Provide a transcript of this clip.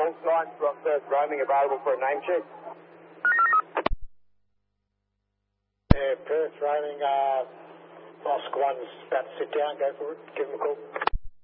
Science from Perth roaming available for a name check. Yeah, Perth roaming, Oscar 1's about to sit down, go for it, give him a call.